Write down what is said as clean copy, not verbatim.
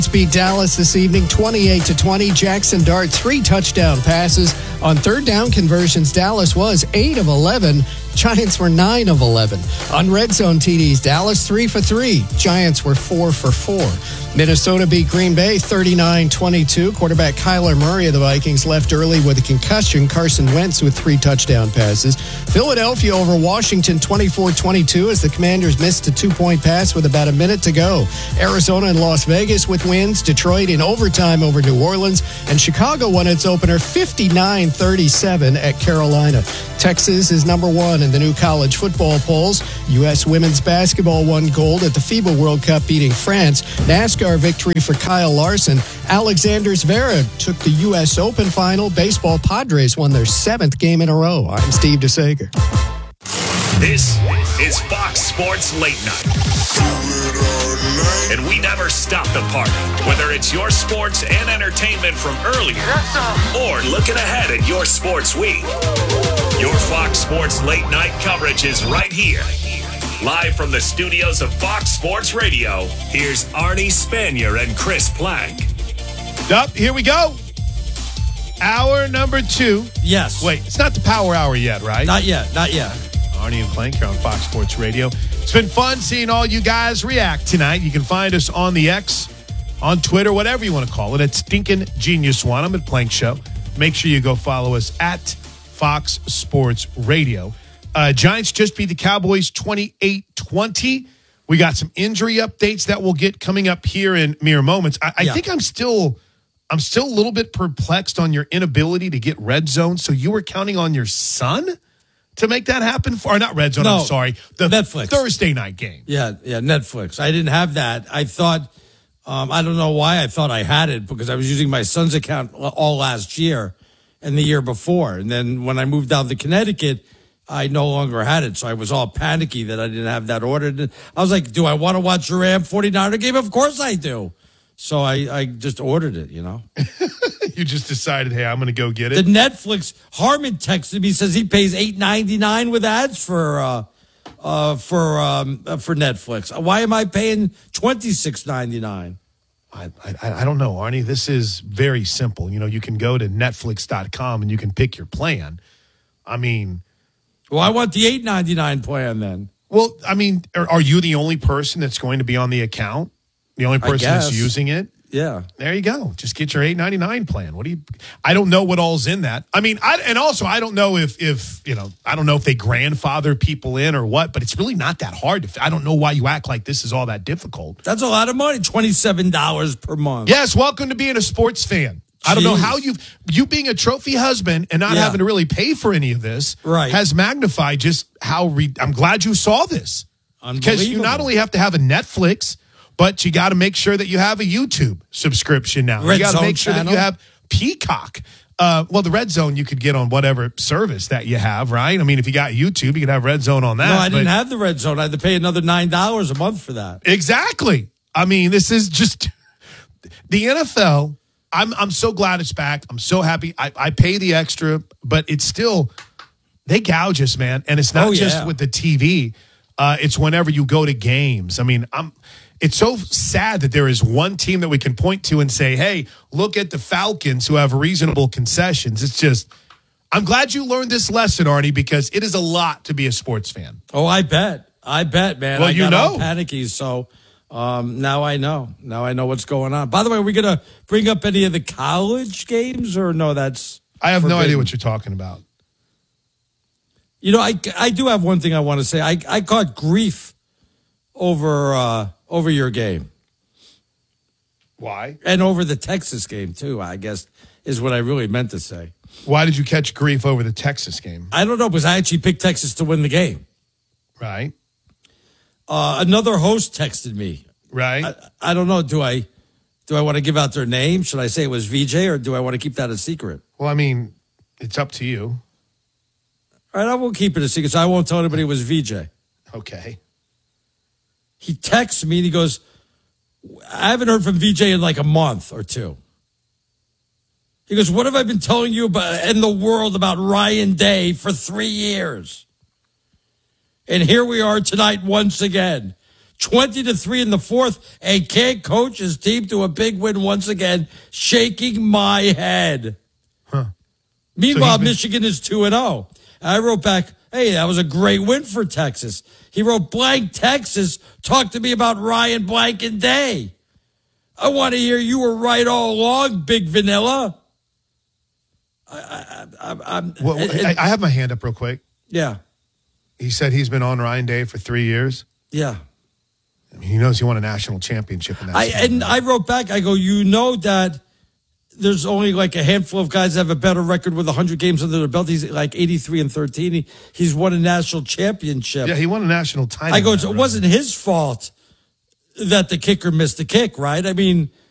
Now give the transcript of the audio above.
Beat Dallas this evening 28-20. Jackson Dart 3 touchdown passes. On third down conversions, Dallas was 8 of 11. Giants were 9 of 11. On red zone TDs, Dallas 3 for 3. Giants were 4 for 4. Minnesota beat Green Bay 39-22. Quarterback Kyler Murray of the Vikings left early with a concussion. Carson Wentz with 3 touchdown passes. Philadelphia over Washington 24-22 as the Commanders missed a 2-point pass with about a minute to go. Arizona and Las Vegas with wins. Detroit in overtime over New Orleans. And Chicago won its opener 59-37 at Carolina. Texas is number 1 in the new college football polls. U.S. women's basketball won gold at the FIBA World Cup, beating France. NASCAR victory for Kyle Larson. Alexander Zverev took the U.S. Open final. Baseball Padres won their 7th game in a row. I'm Steve DeSager. This is Fox Sports Late Night. And we never stop the party, whether it's your sports and entertainment from earlier or looking ahead at your sports week. Your Fox Sports Late Night coverage is right here. Live from the studios of Fox Sports Radio, here's Arnie Spanier and Chris Plank. Yup, here we go. Hour number 2. Yes. Wait, it's not the power hour yet, right? Not yet. Arnie and Plank here on Fox Sports Radio. It's been fun seeing all you guys react tonight. You can find us on the X, on Twitter, whatever you want to call it, at Stinkin' Genius One. I'm at Plank Show. Make sure you go follow us at Fox Sports Radio. Giants just beat the Cowboys 28-20. We got some injury updates that we'll get coming up here in mere moments. I think I'm still a little bit perplexed on your inability to get red zone. So you were counting on your son to make that happen? Or not red zone, I'm sorry. The Netflix. Thursday night game. Yeah, Netflix. I didn't have that. I thought, I don't know why I thought I had it, because I was using my son's account all last year and the year before. And then when I moved down to Connecticut, I no longer had it. So I was all panicky that I didn't have that ordered. I was like, do I want to watch a Ram 49er game? Of course I do. So I just ordered it, you know. You just decided, hey, I'm going to go get it. The Netflix, Harmon texted me, says he pays $8.99 with ads for Netflix. Why am I paying $26.99? I don't know, Arnie. This is very simple. You know, you can go to Netflix.com and you can pick your plan. I mean, well, I want the $8.99 plan then. Well, I mean, are you the only person that's going to be on the account? The only person that's using it? Yeah. There you go. Just get your $8.99 plan. I don't know what all's in that. I mean, I don't know if I don't know if they grandfather people in or what, but it's really not that hard. I don't know why you act like this is all that difficult. That's a lot of money, $27 per month. Yes, welcome to being a sports fan. I don't know how you being a trophy husband and not having to really pay for any of this has magnified just how I'm glad you saw this. Because you not only have to have a Netflix, but you got to make sure that you have a YouTube subscription now. You got to make sure that you have Peacock. Well, the Red Zone you could get on whatever service that you have, right? I mean, if you got YouTube, you could have Red Zone on that. No, I didn't have the Red Zone. I had to pay another $9 a month for that. Exactly. I mean, this is just the NFL. I'm so glad it's back. I'm so happy. I pay the extra, but it's still, they gouge us, man. And it's not just with the TV. It's whenever you go to games. I mean, it's so sad that there is one team that we can point to and say, hey, look at the Falcons who have reasonable concessions. It's just, I'm glad you learned this lesson, Arnie, because it is a lot to be a sports fan. Oh, I bet, man. Well, I got all panicky, so now I know. Now I know what's going on. By the way, are we going to bring up any of the college games or no, that's I have forbidden? No idea what you're talking about. You know, I do have one thing I want to say. I caught grief over your game. Why? And over the Texas game, too, I guess, is what I really meant to say. Why did you catch grief over the Texas game? I don't know, because I actually picked Texas to win the game. Right. Another host texted me. Right. I don't know. Do I want to give out their name? Should I say it was VJ, or do I want to keep that a secret? Well, I mean, it's up to you. All right, I won't keep it a secret, so I won't tell anybody it was VJ. Okay. He texts me and he goes, I haven't heard from VJ in like a month or two. He goes, what have I been telling you about in the world about Ryan Day for 3 years? And here we are tonight once again, 20-3 in the fourth, and can't coach his team to a big win once again. Shaking my head. Huh. Meanwhile, Michigan is 2-0. I wrote back, hey, that was a great win for Texas. He wrote, blank Texas, talk to me about Ryan Blank and Day. I want to hear you were right all along, Big Vanilla. I have my hand up real quick. Yeah. He said he's been on Ryan Day for 3 years. Yeah. I mean, he knows he won a national championship in that. And I wrote back, I go, you know that there's only like a handful of guys that have a better record with 100 games under their belt. He's like 83-13. He's won a national championship. Yeah, he won a national title. I go, it wasn't his fault that the kicker missed the kick, right? I mean,